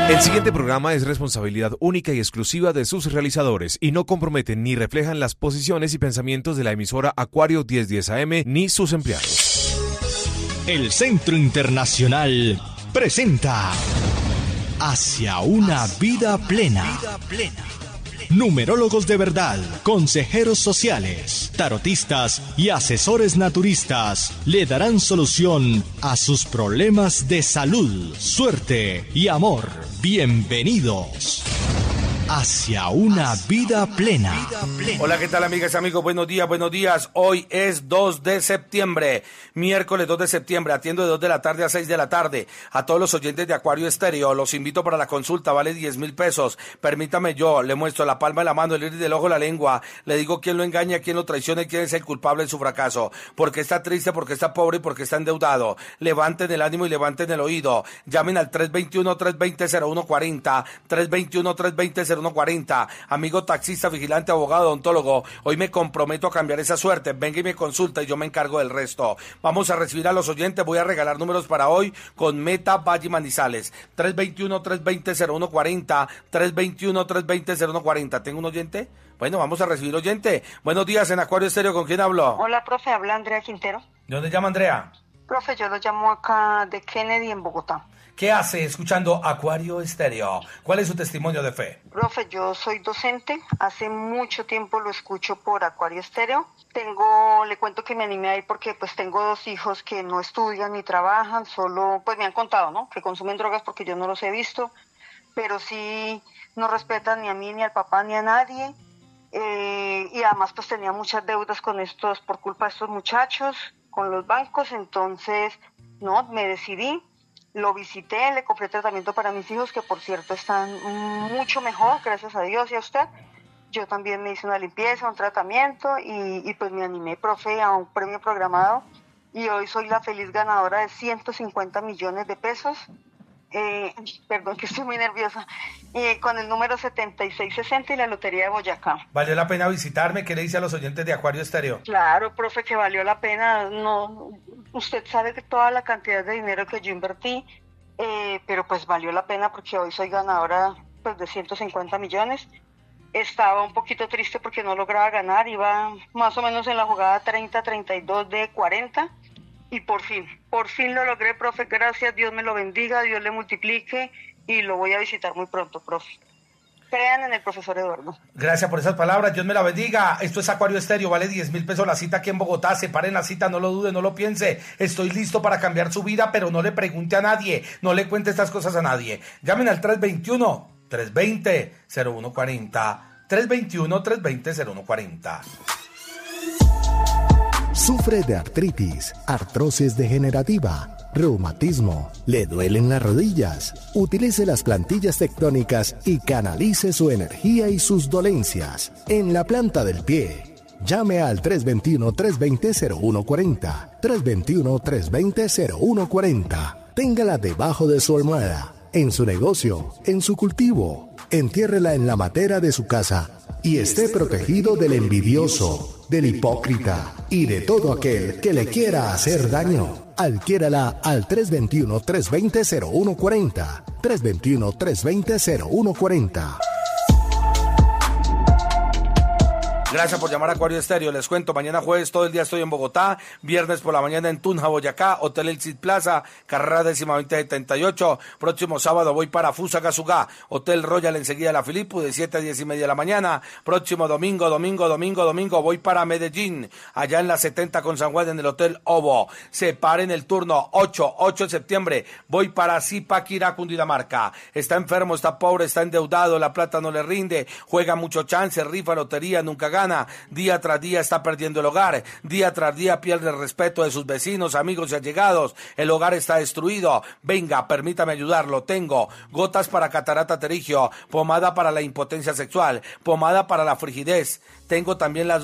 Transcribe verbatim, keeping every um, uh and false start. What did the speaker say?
El siguiente programa es responsabilidad única y exclusiva de sus realizadores y no comprometen ni reflejan las posiciones y pensamientos de la emisora Acuario mil diez A M ni sus empleados. El Centro Internacional presenta Hacia una vida plena. Numerólogos de verdad, consejeros sociales, tarotistas y asesores naturistas le darán solución a sus problemas de salud, suerte y amor. Bienvenidos hacia una vida plena. Hola, ¿qué tal, amigas y amigos? Buenos días, buenos días. Hoy es dos de septiembre, miércoles dos de septiembre. Atiendo de dos de la tarde a seis de la tarde. A todos los oyentes de Acuario Estéreo, los invito para la consulta, vale diez mil pesos. Permítame, yo le muestro la palma de la mano, el iris del ojo, la lengua. Le digo quién lo engaña, quién lo traiciona y quién es el culpable de su fracaso. Porque está triste, porque está pobre y porque está endeudado. Levanten el ánimo y levanten el oído. Llamen al tres dos uno, tres dos cero, cero uno cuatro cero, tres dos uno, tres dos cero, cero uno cuarenta. Amigo taxista, vigilante, abogado, odontólogo, hoy me comprometo a cambiar esa suerte. Venga y me consulta y yo me encargo del resto. Vamos a recibir a los oyentes. Voy a regalar números para hoy con Meta Valle Manizales. tres dos uno, tres dos cero, cero uno cuatro cero, tres dos uno, tres dos cero, cero uno cuatro cero. ¿Tengo un oyente? Bueno, vamos a recibir oyente. Buenos días en Acuario Estéreo. ¿Con quién hablo? Hola, profe. Habla Andrea Quintero. ¿De dónde llama Andrea? Profe, yo lo llamo acá de Kennedy, en Bogotá. ¿Qué hace escuchando Acuario Estéreo? ¿Cuál es su testimonio de fe? Profe, yo soy docente. Hace mucho tiempo lo escucho por Acuario Estéreo. Tengo, le cuento que me animé a ir porque pues tengo dos hijos que no estudian ni trabajan, solo, pues me han contado, ¿no? Que consumen drogas porque yo no los he visto, pero sí no respetan ni a mí, ni al papá, ni a nadie. Eh, y además pues tenía muchas deudas con estos, por culpa de estos muchachos, con los bancos. Entonces, no, me decidí. Lo visité, le compré tratamiento para mis hijos, que por cierto están mucho mejor, gracias a Dios y a usted. Yo también me hice una limpieza, un tratamiento y, y pues me animé, profe, a un premio programado. Y hoy soy la feliz ganadora de ciento cincuenta millones de pesos. Eh, perdón, que estoy muy nerviosa. Eh, con el número setenta y seis sesenta y la Lotería de Boyacá. ¿Valió la pena visitarme? ¿Qué le dice a los oyentes de Acuario Estéreo? Claro, profe, que valió la pena. No, usted sabe que toda la cantidad de dinero que yo invertí, eh, pero pues valió la pena porque hoy soy ganadora pues de ciento cincuenta millones. Estaba un poquito triste porque no lograba ganar, iba más o menos en la jugada treinta, treinta y dos de cuarenta. Y por fin, por fin lo logré, profe, gracias, Dios me lo bendiga, Dios le multiplique y lo voy a visitar muy pronto, profe. Crean en el profesor Eduardo. Gracias por esas palabras, Dios me la bendiga. Esto es Acuario Estéreo, vale diez mil pesos la cita aquí en Bogotá. Separen la cita, no lo dude, no lo piense. Estoy listo para cambiar su vida, pero no le pregunte a nadie, no le cuente estas cosas a nadie. Llamen al tres dos uno, tres dos cero, cero uno cuatro cero, tres dos uno, tres dos cero, cero uno cuatro cero. Sufre de artritis, artrosis degenerativa, reumatismo, le duelen las rodillas. Utilice las plantillas tectónicas y canalice su energía y sus dolencias en la planta del pie. Llame al tres dos uno, tres dos cero, cero uno cuatro cero, tres dos uno, tres dos cero, cero uno cuatro cero. Téngala debajo de su almohada, en su negocio, en su cultivo. Entiérrela en la matera de su casa y esté protegido del envidioso, del hipócrita y de todo aquel que le quiera hacer daño. Adquiérala al tres dos uno, tres dos cero, cero uno cuatro cero, tres dos uno, tres dos cero, cero uno cuatro cero. Gracias por llamar a Acuario Estéreo. Les cuento, mañana jueves todo el día estoy en Bogotá, viernes por la mañana en Tunja, Boyacá, Hotel El Cid Plaza, carrera décima veinte setenta y ocho. Próximo sábado voy para Fusagasugá, Hotel Royal enseguida de la Filipo, de siete a diez y media de la mañana. Próximo domingo, domingo, domingo, domingo voy para Medellín, allá en la setenta con San Juan en el Hotel Ovo. Separen el turno, ocho, ocho de septiembre, voy para Zipaquirá, Cundinamarca. Está enfermo, está pobre, está endeudado, la plata no le rinde, juega mucho chance, rifa, lotería, nunca gana. Día tras día está perdiendo el hogar, día tras día pierde el respeto de sus vecinos, amigos y allegados, el hogar está destruido. Venga, permítame ayudarlo. Tengo gotas para catarata pterigio, pomada para la impotencia sexual, pomada para la frigidez. Tengo también las